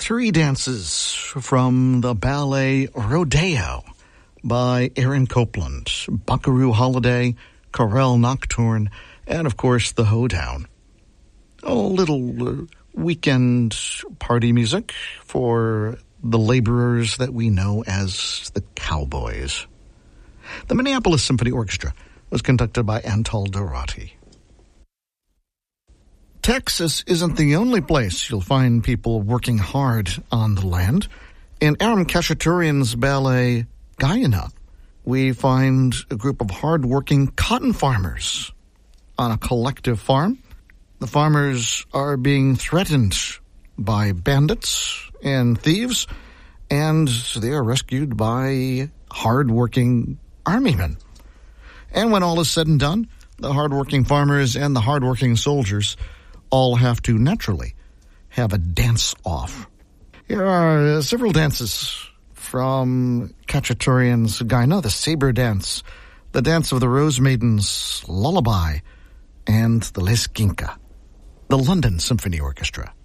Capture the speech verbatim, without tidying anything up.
three dances from the ballet Rodeo by Aaron Copland, Buckaroo Holiday, Chorale Nocturne, and of course the Hoedown. A little uh, weekend party music for the laborers that we know as the Cowboys. The Minneapolis Symphony Orchestra was conducted by Antal Dorati. Texas isn't the only place you'll find people working hard on the land. In Aram Khachaturian's ballet Guyana, we find a group of hard-working cotton farmers on a collective farm. The farmers are being threatened by bandits and thieves, and they are rescued by hard-working army men. And when all is said and done, the hard-working farmers and the hard-working soldiers all have to naturally have a dance-off. Here are several dances from Khachaturian's Guyana: the Saber Dance, the Dance of the Rose Maiden's Lullaby, and the Leskinka. The London Symphony Orchestra.